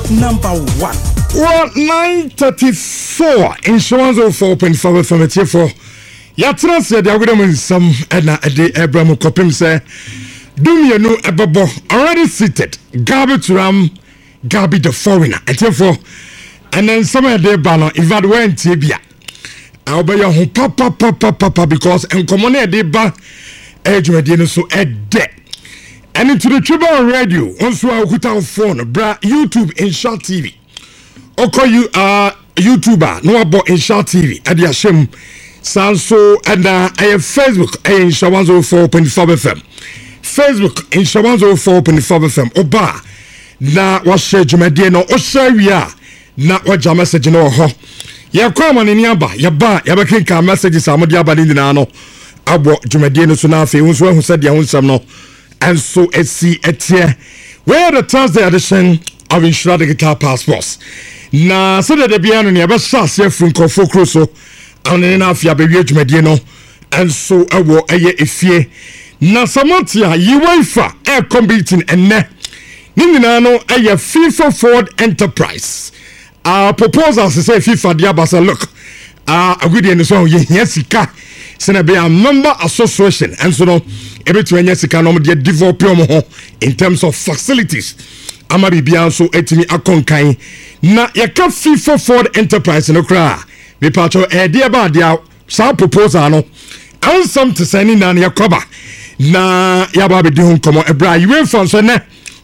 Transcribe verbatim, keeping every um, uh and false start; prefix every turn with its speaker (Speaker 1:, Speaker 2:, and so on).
Speaker 1: number one.
Speaker 2: Well, nine thirty-four insurance of four point five F M here for Yatra said the algorithm some and a day Abraham Kopim say do me a new ebabo already seated Gabi Ram Gabi the foreigner and therefore and then some of the banner if I went Tibia I'll be your papa papa papa because and common a day ba edge medina so a day and into the Tribune radio also I put our phone bra YouTube in Short T V. Oko you uh YouTuber no about in Short T V at the Hashem Sanso and uh I have Facebook in one oh four point five F M. Facebook in one oh four point five F M. Oba na wa share jumade no o share wi a na wa ja message no ho. Ya kwa man ni aba ya ba ya ba kenka messages amodi aba ni na no abo jumade no so na afi hu so hu said ya hu nsam no and so esi etie where the Thursday edition of Insura Digital Passports. Na so that the piano near Bassas from Kofokro so and enough ya baby Medino and so I will a ye if ye na Samatia ye wifa air competing and ne Ninano a ye FIFA Ford Enterprise. Our proposals to say FIFA Diabasa look uh a good in so yesika Senabe a member association and so no every two years can develop in terms of facilities. Amabi bianso etimi akonkan na yaka FIFA Ford Enterprise no kra me pacho e dia ba dia sa proposal no ansam to send na na yakoba na yaba be di hu komo ebra yiwe fon so ne